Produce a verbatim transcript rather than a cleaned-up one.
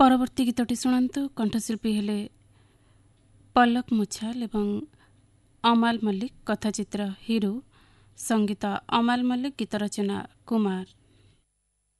ପରବର୍ତ୍ତୀ ଗୀତଟି ଶୁଣନ୍ତୁ। କଣ୍ଠଶିଳ୍ପୀ ହେଲେ ପଲକ ମୁଛାଲ ଏବଂ ଅମାଲ ମଲ୍ଲିକ, କଥାଚିତ୍ର ହିରୁ, ସଙ୍ଗୀତ ଅମାଲ ମଲ୍ଲିକ, ଗୀତ ରଚନା କୁମାର।